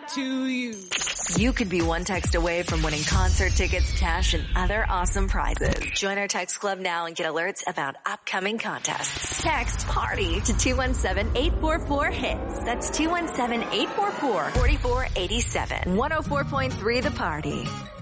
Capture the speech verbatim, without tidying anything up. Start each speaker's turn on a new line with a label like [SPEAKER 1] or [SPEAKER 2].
[SPEAKER 1] to you.
[SPEAKER 2] You could be one text away from winning concert tickets, cash, and other awesome prizes. Join our text club now and get alerts about upcoming contests. Text PARTY to two one seven, eight four four, HITS. That's two one seven, eight four four, four four eight seven. one oh four point three The Party.